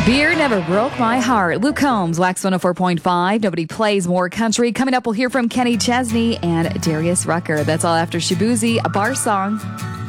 Beer never broke my heart. Luke Combs, Wax 104.5. Nobody plays more country. Coming up, we'll hear from Kenny Chesney and Darius Rucker. That's all after Shabuzi, a bar song.